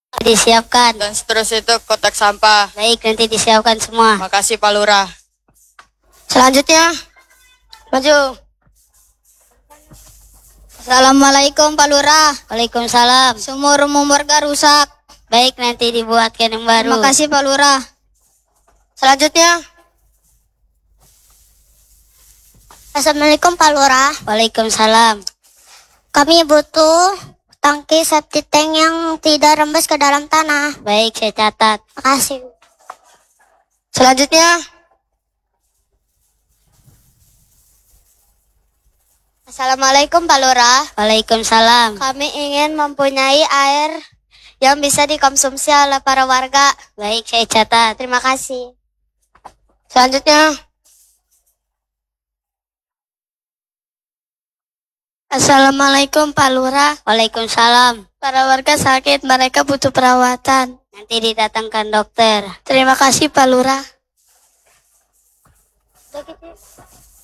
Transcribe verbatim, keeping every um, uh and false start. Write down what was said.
Disiapkan. Dan seterusnya itu kotak sampah. Baik, nanti disiapkan semua. Makasih Pak Lurah. Selanjutnya, maju. Assalamualaikum Pak Lurah. Waalaikumsalam. Sumur umum warga rusak. Baik, nanti dibuatkan yang baru. Terima kasih Pak Lurah. Selanjutnya, Assalamualaikum Pak Lurah. Waalaikumsalam. Kami butuh tangki septic tank yang tidak rembes ke dalam tanah. Baik, saya catat. Makasih. selanjutnya, Assalamualaikum Pak Lurah. Waalaikumsalam. Kami ingin mempunyai air yang bisa dikonsumsi oleh para warga. Baik, saya catat. Terima kasih. selanjutnya, Assalamualaikum Pak Lurah. Waalaikumsalam. Para warga sakit, mereka butuh perawatan. Nanti didatangkan dokter. Terima kasih Pak Lurah.